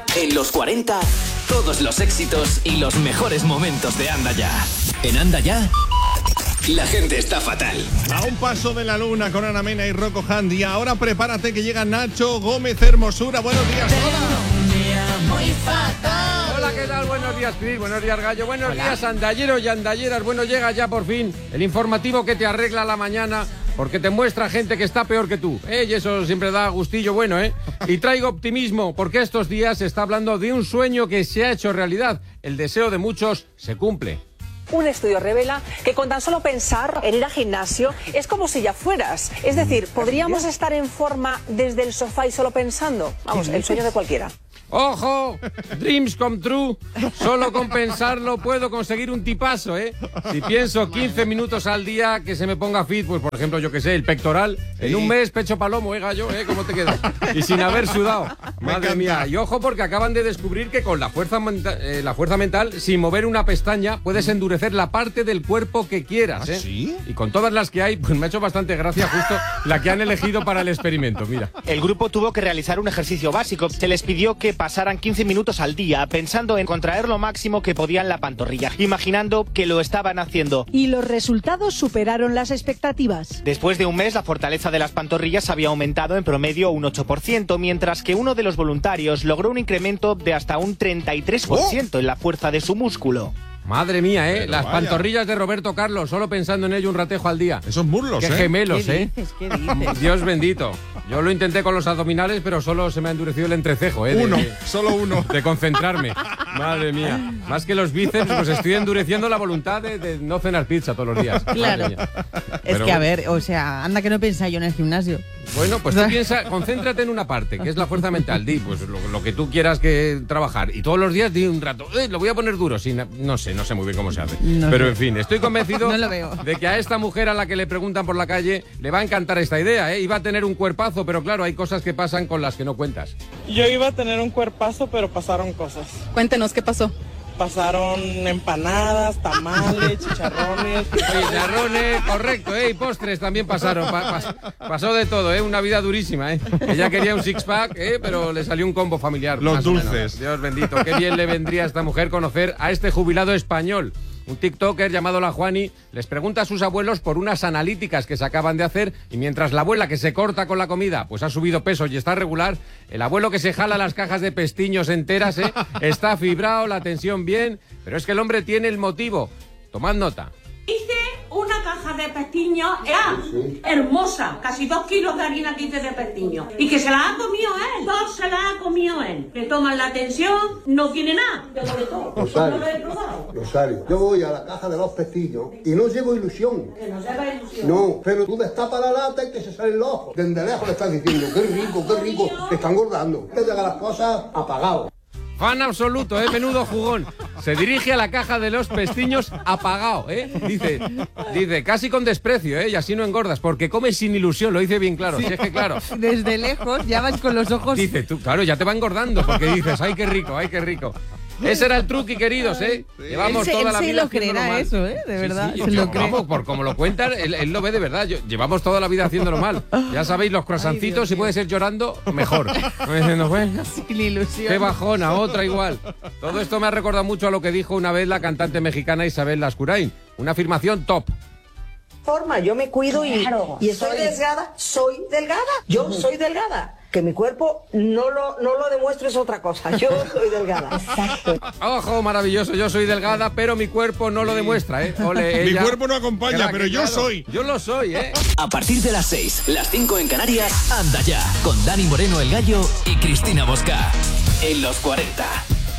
En los 40, todos los éxitos y los mejores momentos de Anda Ya. En Anda Ya, la gente está fatal. A un paso de la luna con Ana Mena y Rocco Handy. Ahora prepárate que llega Nacho Gómez Hermosura. Buenos días, hola. Muy fatal. Hola, ¿qué tal? Buenos días, Cris. Buenos días, Gallo. Buenos días, andalleros y andalleras. Bueno, llega ya por fin el informativo que te arregla la mañana, porque te muestra gente que está peor que tú, y eso siempre da gustillo bueno, Y traigo optimismo, porque estos días se está hablando de un sueño que se ha hecho realidad. El deseo de muchos se cumple. Un estudio revela que con tan solo pensar en ir al gimnasio es como si ya fueras. Es decir, podríamos estar en forma desde el sofá y solo pensando. Vamos, el sueño de cualquiera. ¡Ojo! Dreams come true. Solo con pensarlo puedo conseguir un tipazo, Si pienso 15 minutos al día que se me ponga fit, pues por ejemplo, yo que sé, el pectoral, en un mes pecho palomo, Gallo, ¿cómo te quedas? Y sin haber sudado. Madre mía. Y ojo, porque acaban de descubrir que con la fuerza mental, sin mover una pestaña, puedes endurecer la parte del cuerpo que quieras, ¿Ah, sí? Y con todas las que hay, pues me ha hecho bastante gracia justo la que han elegido para el experimento, mira. El grupo tuvo que realizar un ejercicio básico. Se les pidió que pasaran 15 minutos al día pensando en contraer lo máximo que podían la pantorrilla, imaginando que lo estaban haciendo. Y los resultados superaron las expectativas. Después de un mes, la fortaleza de las pantorrillas había aumentado en promedio un 8%, mientras que uno de los voluntarios logró un incremento de hasta un 33% en la fuerza de su músculo. Madre mía, Pero las vaya. pantorrillas de Roberto Carlos, solo pensando en ello un ratejo al día. Esos muslos, Qué gemelos, ¿Qué dices? Dios bendito. Yo lo intenté con los abdominales, pero solo se me ha endurecido el entrecejo, Solo uno. De concentrarme. Madre mía. Más que los bíceps, pues estoy endureciendo la voluntad de no cenar pizza todos los días. Claro. Madre mía. Es Pero que, a bueno. ver, o sea, anda que no pensáis yo en el gimnasio. Bueno, pues tú piensa, concéntrate en una parte, que es la fuerza mental. Di, pues lo que tú quieras que trabajar. Y todos los días di un rato, lo voy a poner duro. No sé muy bien cómo se hace. No Pero sé. en fin, estoy convencido No lo veo. de que a esta mujer a la que le preguntan por la calle le va a encantar esta idea, Iba a tener un cuerpazo, pero claro, hay cosas que pasan con las que no cuentas. Yo iba a tener un cuerpazo, pero pasaron cosas. Cuéntenos qué pasó. Pasaron empanadas, tamales, chicharrones. Oye, charrones, correcto, y postres también pasaron. Pasó de todo, una vida durísima, Ella quería un six-pack, pero le salió un combo familiar. Los más o menos. dulces. Dios bendito, qué bien le vendría a esta mujer conocer a este jubilado español. Un tiktoker llamado La Juani les pregunta a sus abuelos por unas analíticas que se acaban de hacer, y mientras la abuela que se corta con la comida pues ha subido peso y está regular, el abuelo que se jala las cajas de pestiños enteras, está fibrado, la tensión bien, pero es que el hombre tiene el motivo. Tomad nota. Hice una caja de pestiños, hermosa, casi 2 kilos de harina que hice de pestiños. Y que se la ha comido él, 2 se la ha comido él. Le toman la tensión, no tiene nada, tengo de todo. Rosario. No lo he probado. Rosario, yo voy a la caja de los pestiños y no llevo ilusión. Que no se haga ilusión. No, pero tú destapas la lata y que se salen los ojos. Desde lejos le estás diciendo, qué rico, te están engordando. Que te haga las cosas apagado. Fan absoluto, menudo jugón. Se dirige a la caja de los pestiños apagado, Dice, casi con desprecio, y así no engordas, porque comes sin ilusión, lo dice bien claro. Si es que claro. Desde lejos ya vas con los ojos. Dice, tú, claro, ya te va engordando, porque dices, ay, qué rico. Ese era el truqui, queridos, Llevamos toda la vida lo haciéndolo creerá mal. eso, de verdad. Sí, se lo cree. vamos, por como lo cuentan, él lo ve de verdad. Llevamos toda la vida haciéndolo mal. Ya sabéis, los croissancitos, si puede ser llorando, mejor. No diciendo, bueno, Sin ilusión. qué bajona, otra igual. Todo esto me ha recordado mucho a lo que dijo una vez la cantante mexicana Isabel Lascurain. Una afirmación top. Yo me cuido y estoy delgada. Soy delgada. Yo soy delgada. Que mi cuerpo no lo demuestre es otra cosa. Yo soy delgada. Exacto. Ojo, maravilloso, yo soy delgada, pero mi cuerpo no lo demuestra, Ole, Mi ella. cuerpo no acompaña, Crack, pero yo claro. soy. Yo lo soy, A partir de las 6, las 5 en Canarias, Anda Ya, con Dani Moreno el Gallo y Cristina Bosca. En los 40.